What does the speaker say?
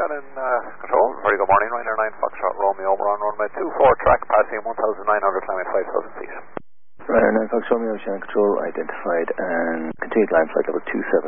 in control. Very good morning. Ryanair 9 Foxtrot Romeo. We're on runway 24, track passing 1,900, climbing 5,000 feet. Ryanair 9 Foxtrot Romeo, Channel Control identified and continued line flight level 27.